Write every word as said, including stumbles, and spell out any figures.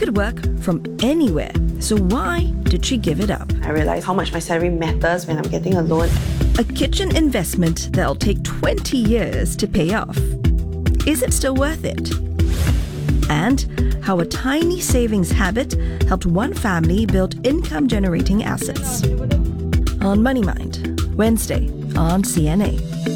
could work from anywhere. So why did she give it up? I realized how much my salary matters when I'm getting a loan. A kitchen investment that'll take twenty years to pay off. Is it still worth it? And how a tiny savings habit helped one family build income-generating assets. On Money Mind, Wednesday on C N A.